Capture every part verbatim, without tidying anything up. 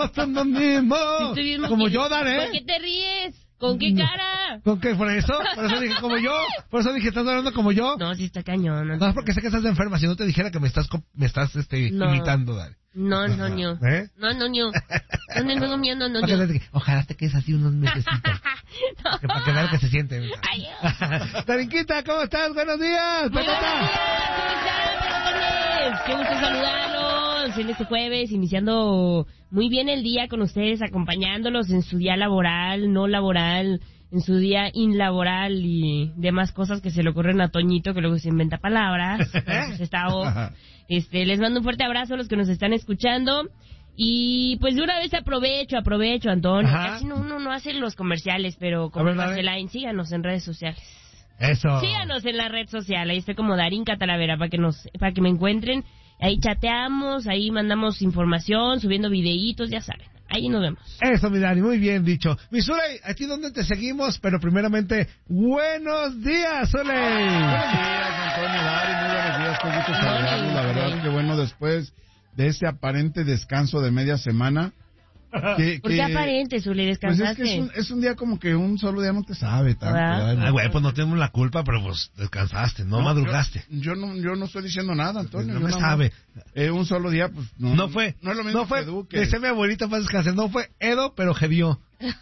son los mismos. Si estuvimos Como bien- yo, Dani. ¿Por qué te ríes? ¿Con qué cara? ¿Con qué? ¿Por eso? Por eso dije como yo. Por eso dije, ¿estás hablando como yo? No, sí está cañón. No, No, es porque sé que estás enferma. Si no te dijera que me estás, co- me estás este, No. imitando, Dani. no, no, no. ¿Eh? No, no, no. No, no, no, no, no, no, Para que no. te- Ojalá te quedes así unos mesecitos. No. Que para que veas que se siente. Ay, Darinquita, ¿cómo estás? Buenos días. Muy buenos Pecota. días, ¿cómo están, pelotones? Qué gusto saludarlos en este jueves, iniciando muy bien el día con ustedes, acompañándolos en su día laboral, no laboral, en su día inlaboral y demás cosas que se le ocurren a Toñito, que luego se inventa palabras. Pues está off. Este, les mando un fuerte abrazo a los que nos están escuchando. Y pues de una vez aprovecho, aprovecho, Antonio. Ajá. Casi no, uno no hace los comerciales, pero como A ver, dale. Marceline, síganos en redes sociales. Eso. Síganos en la red social, ahí estoy como Darín Catalavera para que nos, para que me encuentren. Ahí chateamos, ahí mandamos información, subiendo videitos, ya saben. Ahí nos vemos. Eso, mi Dani, muy bien dicho. Mi Zuley, ¿a ti dónde te seguimos? Pero primeramente, buenos días, Zuley. Buenos días, Antonio, Dari, muy buenos días, qué gusto saludarlos, la verdad, que bueno, después de ese aparente descanso de media semana. Que, ¿Por qué que- aparente, Zuli? Pues ¿Descansaste? es que es un, es un día como que un solo día no te sabe tanto. ¿Verdad? ¿verdad? Ay, güey, pues no tenemos la culpa, pero pues descansaste, no, madrugaste. Yo, yo no, yo no estoy diciendo nada, Antonio. No yo me nada sabe. más, eh, un solo día, pues no. No fue, No es lo mismo no fue, que Duque. decía mi abuelita para descansar, no fue Edo, pero Gedió.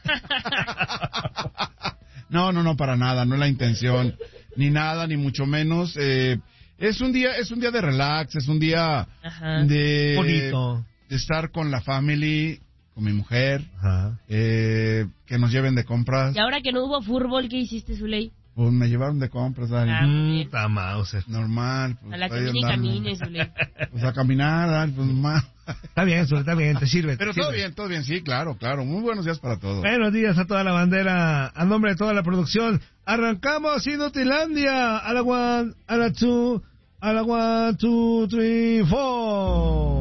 No, no, no, para nada, no es la intención, ni nada, ni mucho menos. Eh, es un día, es un día de relax, es un día Ajá. de, Bonito. de estar con la family, con mi mujer, Ajá. eh, que nos lleven de compras. Y ahora que no hubo fútbol, ¿qué hiciste, Zuley? Pues me llevaron de compras, Dari. Ah, muy Mm, bien. está Mauser. Normal. Pues, A la ahí camine y andamos. camine, Zuley. Pues a caminar, Dari, pues más. Está bien, Zuley, está bien, te sirve. Pero te todo sirve. bien, todo bien, sí, claro, claro. Muy buenos días para todos. Buenos días a toda la bandera, a nombre de toda la producción. Arrancamos Inutilandia. A la one, a la two, a la one, two, three, four.